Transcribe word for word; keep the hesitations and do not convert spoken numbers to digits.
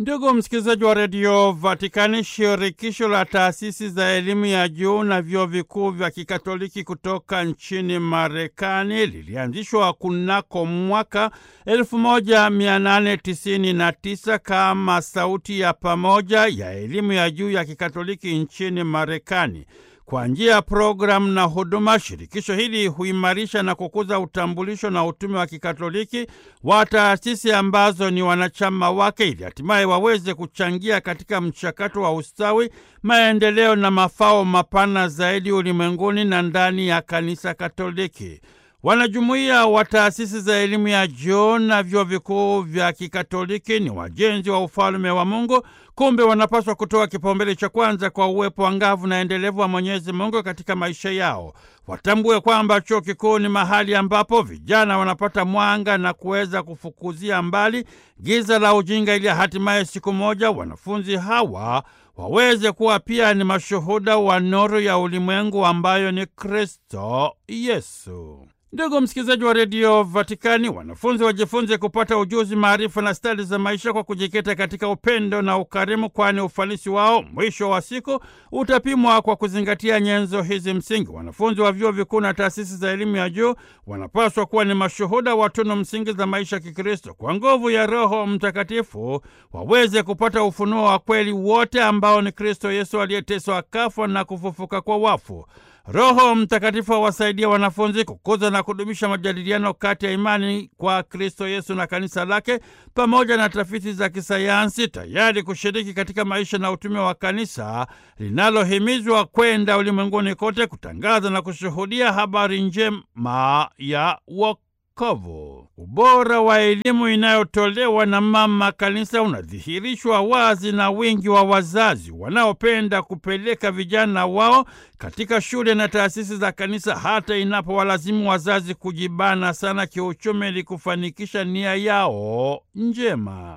Ndugu msikilizaji wa redio Vatikani, shirikisho la taasisi za elimu ya juu na vyuo vikuu vya kikatoliki kutoka nchini Marekani lilianzishwa kunako mwaka elfu moja mia nane tisini na tisa kama sauti ya pamoja ya elimu ya juu ya kikatoliki nchini Marekani. Kwa njia ya programu na huduma, shirikisho hili huimarisha na kukuza utambulisho na utume wa kikatoliki wa taasisi ambazo ni wanachama wake, ili hatimaye waweze kuchangia katika mchakato wa ustawi, maendeleo na mafao mapana zaidi ulimwenguni na ndani ya kanisa Katoliki. Wanajumuiya wa taasisi za elimu ya juu na vyuo vikuu vya kikatoliki ni wajenzi wa ufalme wa Mungu. Kumbe wanapaswa kutoa kipaumbele cha kwanza kwa uwepo angavu na endelevu wa Mwenyezi Mungu katika maisha yao. Watambue kwamba chuo kikuu ni mahali ambapo vijana wanapata mwanga na kuweza kufukuzia mbali giza la ujinga, ili hatimaye siku moja wanafunzi hawa waweze kuwa pia ni mashuhuda wa nuru ya ulimwengu ambayo ni Kristo Yesu. Ndugu msikilizaji wa redio Vatikani, wanafunzi wajifunze kupata ujuzi, maarifa na stadi za maisha kwa kujikita katika upendo na ukarimu, kwani ufanisi wao mwisho wa siku utapimwa kwa kuzingatia nyenzo hizi msingi. Wanafunzi wa vyuo vikuu na taasisi za elimu ya juu wanapaswa kuwa ni mashuhuda wa tunu msingi za maisha ya Kikristo. Kwa nguvu ya Roho Mtakatifu waweze kupata ufunuo wa kweli wote ambao ni Kristo Yesu aliyeteswa, akafa na kufufuka kwa wafu. Roho Mtakatifu awasaidia wanafunzi kukuza na kudumisha majadiliano kati ya imani kwa Kristo Yesu na kanisa lake, pamoja na tafiti za kisayansi, tayari kushiriki katika maisha na utume wa kanisa linalohimizwa kwenda ulimwenguni kote kutangaza na kushuhudia habari njema ya wokovu. Ubora wa elimu inayotolewa na mama kanisa unadhihirishwa wazi na wingi wa wazazi wanaopenda kupeleka vijana wao katika shule na taasisi za kanisa, hata inapowalazimu wazazi kujibana sana kiuchumi ili kufanikisha nia yao njema.